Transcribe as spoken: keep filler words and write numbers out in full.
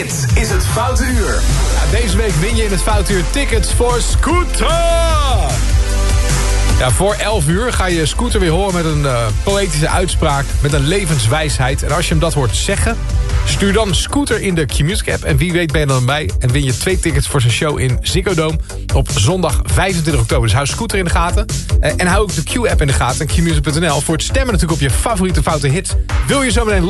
Dit is het Foute Uur. Ja, deze week win je in het Foute Uur tickets voor Scooter. Ja, voor elf uur ga je Scooter weer horen met een uh, poëtische uitspraak, met een levenswijsheid. En als je hem dat hoort zeggen, stuur dan Scooter in de Q-Music app. En wie weet ben je dan bij en win je twee tickets voor zijn show in Ziggo Dome op zondag vijfentwintig oktober. Dus hou Scooter in de gaten. Uh, en hou ook de Q-app in de gaten en Q music punt n l voor het stemmen natuurlijk op je favoriete foute hits. Wil je zo meteen